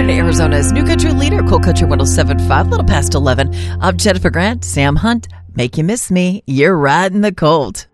Southern Arizona's New Country Leader, Cool Country 107.5, a little past 11. I'm Jennifer Grant, Sam Hunt. Make you miss me. You're riding the Colt.